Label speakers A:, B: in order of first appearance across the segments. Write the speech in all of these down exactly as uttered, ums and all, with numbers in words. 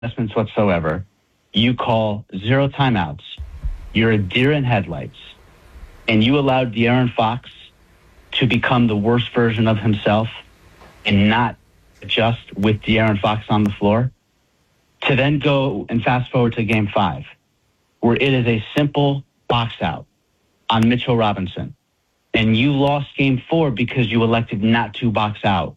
A: adjustments whatsoever. You call zero timeouts. You're a deer in headlights. And you allowed De'Aaron Fox to become the worst version of himself and not adjust with De'Aaron Fox on the floor, to then go and fast forward to game five, where it is a simple box out on Mitchell Robinson. And you lost game four because you elected not to box out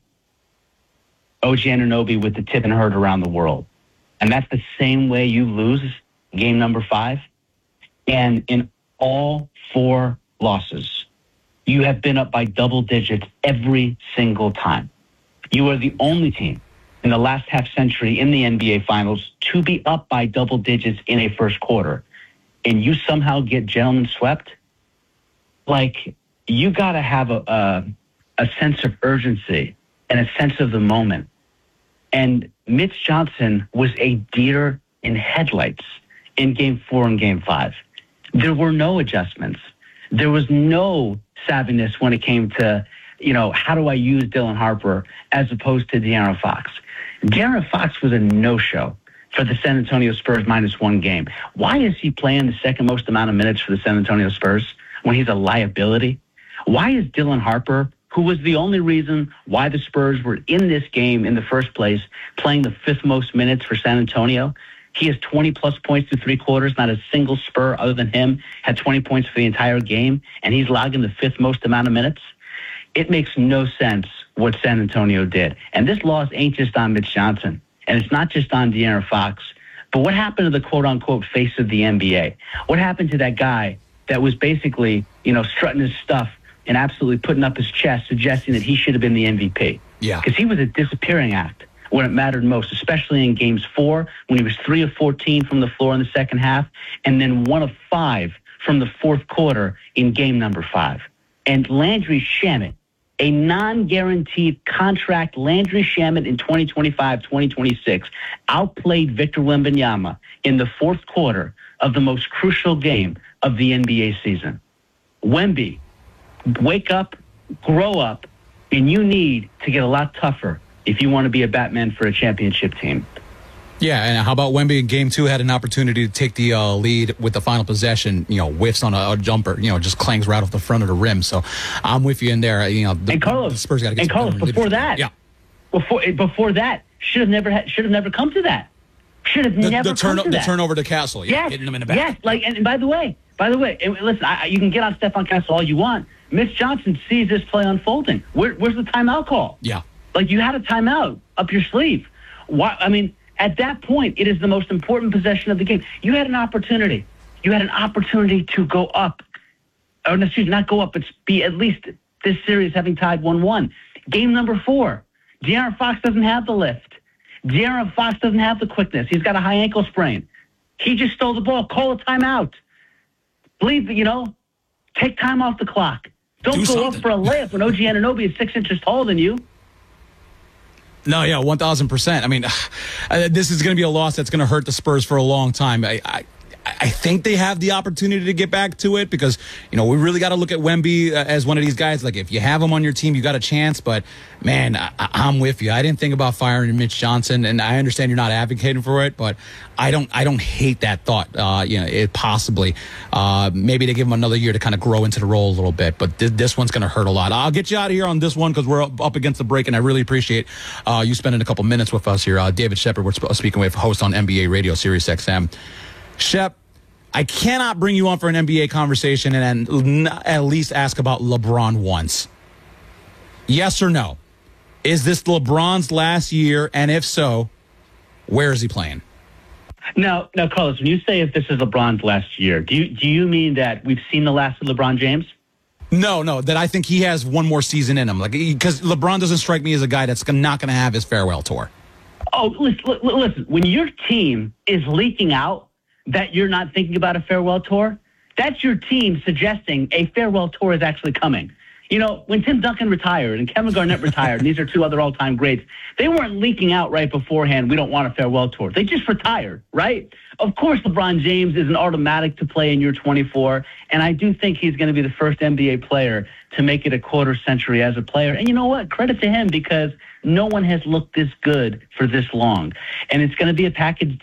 A: O G Anunoby with the tip and hurt around the world. And that's the same way you lose game number five. And in all four losses, you have been up by double digits every single time. You are the only team in the last half century in the N B A Finals to be up by double digits in a first quarter. And you somehow get gentlemen swept? Like, you got to have a, a a sense of urgency and a sense of the moment. And Mitch Johnson was a deer in headlights in game four and game five. There were no adjustments. There was no savviness when it came to, you know, how do I use Dylan Harper as opposed to De'Aaron Fox? De'Aaron Fox was a no-show for the San Antonio Spurs minus one game. Why is he playing the second most amount of minutes for the San Antonio Spurs when he's a liability? Why is Dylan Harper, who was the only reason why the Spurs were in this game in the first place, playing the fifth most minutes for San Antonio? He has twenty-plus points through three quarters. Not a single Spur other than him had twenty points for the entire game, and he's logging the fifth most amount of minutes. It makes no sense what San Antonio did. And this loss ain't just on Mitch Johnson, and it's not just on De'Aaron Fox. But what happened to the quote-unquote face of the N B A? What happened to that guy that was basically, you know, strutting his stuff and absolutely putting up his chest, suggesting that he should have been the M V P?
B: Yeah.
A: Because he was a disappearing act when it mattered most, especially in games four, when he was three of fourteen from the floor in the second half, and then one of five from the fourth quarter in game number five. And Landry Shamet, a non-guaranteed contract Landry Shamet in twenty twenty-five twenty twenty-six, outplayed Victor Wembanyama in the fourth quarter of the most crucial game of the N B A season. Wemby, wake up, grow up, and you need to get a lot tougher if you want to be a Batman for a championship team.
B: Yeah, and how about Wemby in game two had an opportunity to take the uh, lead with the final possession, you know, whiffs on a, a jumper, you know, just clangs right off the front of the rim. So I'm with you in there. You know, the,
A: and Carlos,
B: the Spurs got to get
A: and Carlos, before that,
B: yeah,
A: before before that, should have never had, should have never come to that. Should have
B: the,
A: never
B: the turn,
A: come to
B: the
A: that.
B: turnover to Castle, yeah,
A: yes,
B: hitting him in the back.
A: Yes, like, and, and by the way, by the way, and listen, I, you can get on Stephon Castle all you want. Mitch Johnson sees this play unfolding. Where, where's the timeout call?
B: Yeah.
A: Like, you had a timeout up your sleeve. Why? I mean, at that point, it is the most important possession of the game. You had an opportunity. You had an opportunity to go up. Or, excuse me, not go up, but be at least this series having tied one one. Game number four, De'Aaron Fox doesn't have the lift. De'Aaron Fox doesn't have the quickness. He's got a high ankle sprain. He just stole the ball. Call a timeout. Believe that, you know, take time off the clock. Don't
B: Do
A: go
B: something.
A: up for a layup when O G Anunoby is six inches taller than you.
B: No, yeah, one thousand percent. I mean, uh, this is going to be a loss that's going to hurt the Spurs for a long time. I, I, I think they have the opportunity to get back to it because, you know, we really got to look at Wemby uh, as one of these guys. Like, if you have him on your team, you got a chance. But, man, I, I'm with you. I didn't think about firing Mitch Johnson, and I understand you're not advocating for it, but I don't I don't hate that thought, uh, you know, it possibly. Uh, maybe they give him another year to kind of grow into the role a little bit, but th- this one's going to hurt a lot. I'll get you out of here on this one because we're up, up against the break, and I really appreciate uh, you spending a couple minutes with us here. Uh, David Shepard, we're sp- speaking with, host on N B A Radio, Sirius X M. Shep, I cannot bring you on for an N B A conversation and n- at least ask about LeBron once. Yes or no? Is this LeBron's last year? And if so, where is he playing?
A: Now, now, Carlos, when you say if this is LeBron's last year, do you do you mean that we've seen the last of LeBron James?
B: No, no, that I think he has one more season in him. Like, because LeBron doesn't strike me as a guy that's not going to have his farewell tour.
A: Oh, listen, listen, when your team is leaking out that you're not thinking about a farewell tour, that's your team suggesting a farewell tour is actually coming. You know, when Tim Duncan retired and Kevin Garnett retired, and these are two other all-time greats, they weren't leaking out right beforehand, we don't want a farewell tour. They just retired, right? Of course, LeBron James is an automatic to play in year twenty-four, and I do think he's going to be the first N B A player to make it a quarter century as a player. And you know what? Credit to him, because no one has looked this good for this long. And it's going to be a package